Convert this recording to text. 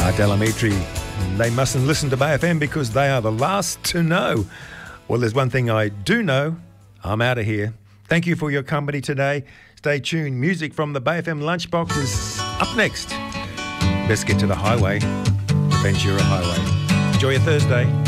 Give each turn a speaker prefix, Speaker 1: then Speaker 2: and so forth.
Speaker 1: Delamitri, they mustn't listen to Bay FM because they are the last to know. Well, there's one thing I do know. I'm out of here. Thank you for your company today. Stay tuned. Music from the Bay FM Lunchbox is up next. Let's get to the highway, Ventura Highway. Enjoy your Thursday.